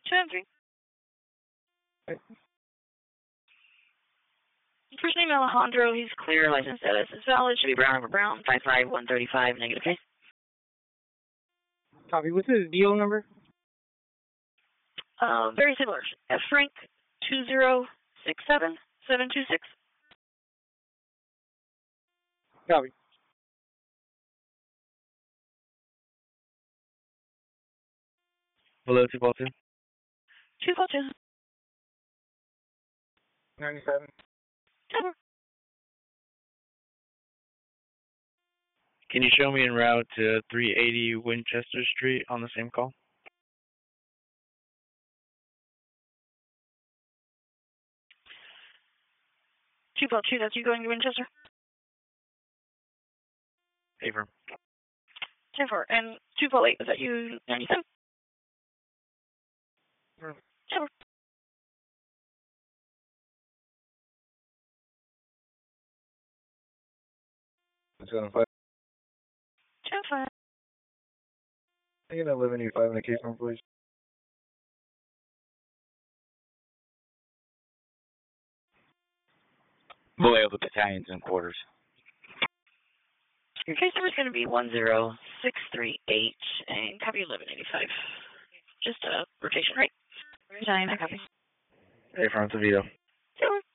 203. Okay. First name Alejandro, he's clear, license status is valid, should be brown over brown, 55135, negative case. Copy. What's his deal number? Very similar. F Frank 2067726. Copy. Below 242. 242. 97. Cover. Can you show me en route to 380 Winchester Street on the same call? 242, that's you going to Winchester? Affirm. 10-4. And 248, is that you 97? Affirm. Cover. It's on 5. 10-5. You know, 1185 in the case number, please. Below the battalions and quarters. Your case number is going to be 10638 and copy 1185. Just a rotation, right? Time, I copy. Affirm to veto. Cover.